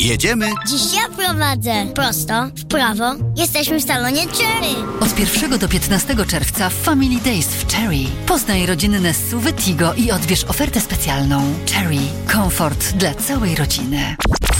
Jedziemy? Dziś ja prowadzę. Prosto, w prawo. Jesteśmy w salonie Cherry. Od 1 do 15 czerwca w Family Days w Cherry. Poznaj rodzinne SUV Tigo i odbierz ofertę specjalną. Cherry. Komfort dla całej rodziny.